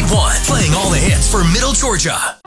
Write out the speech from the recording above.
101.1, playing all the hits for Middle Georgia.